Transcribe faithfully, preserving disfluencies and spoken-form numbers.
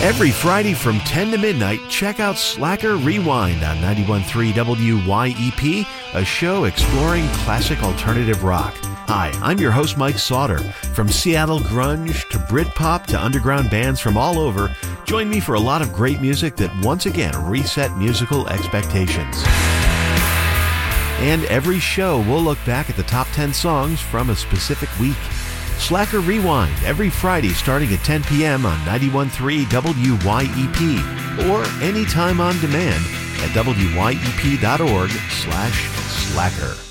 Every Friday from ten to midnight, check out Slacker Rewind on ninety-one point three W Y E P, a show exploring classic alternative rock. Hi, I'm your host, Mike Sauter. From Seattle grunge to Britpop to underground bands from all over, join me for a lot of great music that once again reset musical expectations. And every show, we'll look back at the top ten songs from a specific week. Slacker Rewind, every Friday starting at ten p.m. on ninety-one point three W Y E P, or anytime on demand at W Y E P dot org slash slacker.